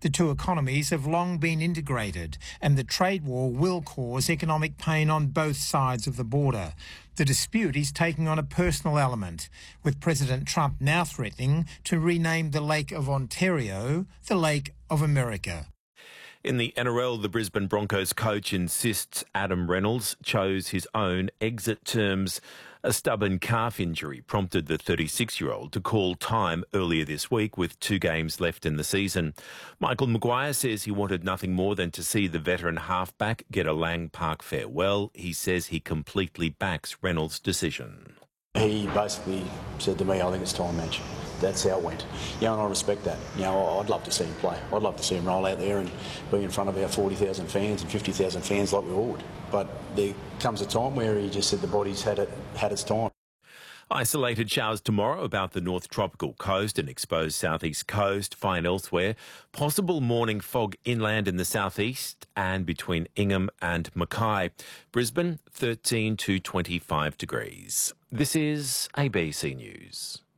The two economies have long been integrated, and the trade war will cause economic pain on both sides of the border. The dispute is taking on a personal element, with President Trump now threatening to rename the Lake of Ontario the Lake of America. In the NRL, the Brisbane Broncos coach insists Adam Reynolds chose his own exit terms. A stubborn calf injury prompted the 36-year-old to call time earlier this week with 2 games left in the season. Michael Maguire says he wanted nothing more than to see the veteran halfback get a Lang Park farewell. He says he completely backs Reynolds' decision. He basically said to me, I think it's time, Madge. That's how it went. And I respect that. I'd love to see him play. I'd love to see him roll out there and be in front of our 40,000 fans and 50,000 fans like we all would. But there comes a time where he just said the body's had its time. Isolated showers tomorrow about the North Tropical Coast and exposed southeast coast, fine elsewhere. Possible morning fog inland in the southeast and between Ingham and Mackay. Brisbane, 13 to 25 degrees. This is ABC News.